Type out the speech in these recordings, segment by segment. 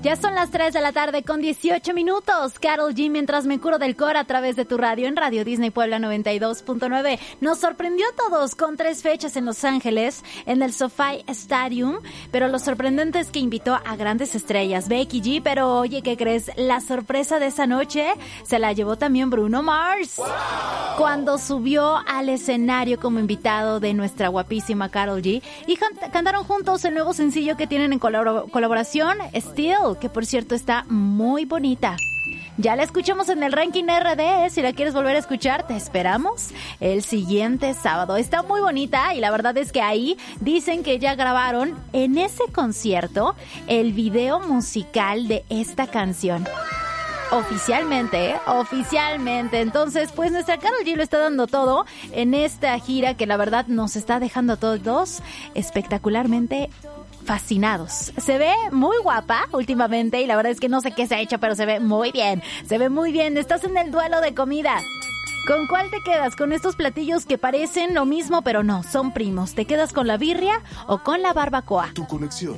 Ya son las 3 de la tarde con 18 minutos. Karol G, mientras me curo del core a través de tu radio en Radio Disney Puebla 92.9. Nos sorprendió a todos con 3 fechas en Los Ángeles, en el SoFi Stadium. Pero lo sorprendente es que invitó a grandes estrellas, Becky G. Pero oye, ¿qué crees? La sorpresa de esa noche se la llevó también Bruno Mars. ¡Wow! Cuando subió al escenario como invitado de nuestra guapísima Karol G. Y cantaron juntos el nuevo sencillo que tienen en colaboración, Still, que por cierto está muy bonita. Ya la escuchamos en el ranking RD, si la quieres volver a escuchar, te esperamos el siguiente sábado. Está muy bonita y la verdad es que ahí dicen que ya grabaron en ese concierto el video musical de esta canción. Oficialmente. Entonces, pues nuestra Karol G lo está dando todo en esta gira que la verdad nos está dejando a todos espectacularmente fascinados. Se ve muy guapa últimamente y la verdad es que no sé qué se ha hecho, pero se ve muy bien. Estás en el duelo de comida. ¿Con cuál te quedas? ¿Con estos platillos que parecen lo mismo, pero no, son primos? ¿Te quedas con la birria o con la barbacoa? Tu conexión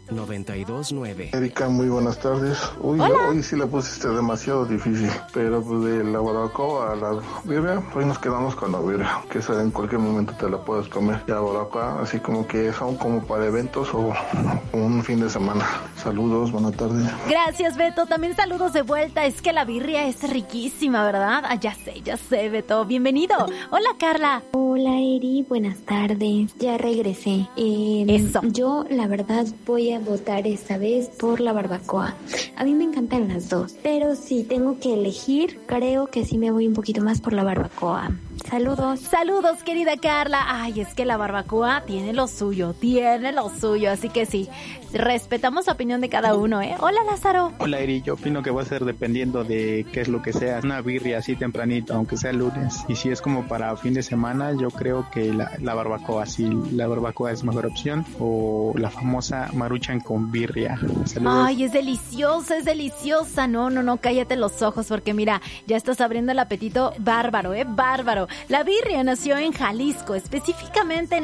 92.9. Erika, muy buenas tardes. Hola. Hoy sí la pusiste demasiado difícil, pero pues de la barbacoa a la birria, hoy nos quedamos con la birria, que esa en cualquier momento te la puedes comer. La barbacoa, así como que son como para eventos o un fin de semana. Saludos, buenas tardes. Gracias, Beto. También saludos de vuelta. Es que la birria es riquísima, ¿verdad? Ah, ya sé, Beto. Bienvenido. Hola, Carla. Hola, Eri. Buenas tardes. Ya regresé. Eso. Yo, la verdad, voy a votar esta vez por la barbacoa. A mí me encantan las dos, pero si tengo que elegir, creo que sí me voy un poquito más por la barbacoa. Saludos. Saludos, querida Carla. Ay, es que la barbacoa tiene lo suyo. Así que sí, respetamos la opinión de cada uno, ¿eh? Hola, Lázaro. Hola, Eri. Yo opino que va a ser dependiendo de qué es lo que sea. Una birria así tempranito, aunque sea lunes. Y si es como para fin de semana, yo creo que la barbacoa, sí, la barbacoa es mejor opción. O la famosa maruchan con birria. Saludos. Ay, es deliciosa. No, cállate los ojos porque mira, ya estás abriendo el apetito bárbaro, bárbaro. La birria nació en Jalisco, específicamente en